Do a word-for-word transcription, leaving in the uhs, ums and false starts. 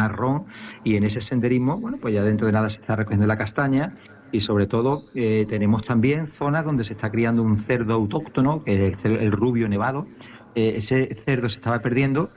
marrón, y en ese senderismo, bueno, pues ya dentro de nada se está recogiendo la castaña. Y sobre todo eh, tenemos también zonas donde se está criando un cerdo autóctono, que es el, cer- el rubio nevado. Eh, ese cerdo se estaba perdiendo